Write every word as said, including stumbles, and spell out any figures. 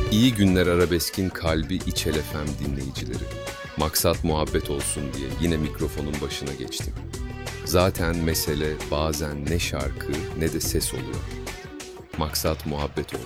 İyi Günler Arabesk'in kalbi İçel F M dinleyicileri. Maksat muhabbet olsun diye yine mikrofonun başına geçtim. Zaten mesele bazen ne şarkı ne de ses oluyor. Maksat muhabbet olsun.